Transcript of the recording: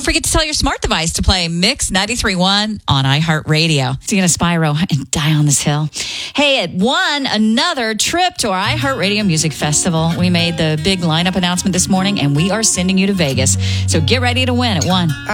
forget to tell your smart device to play Mix 93.1 on iHeartRadio. So you're going to Spyro and die on this hill. Hey, it won another trip to our iHeartRadio Music Festival. We made the big lineup announcement this morning, and we are sending you to Vegas. So get ready to win. It won.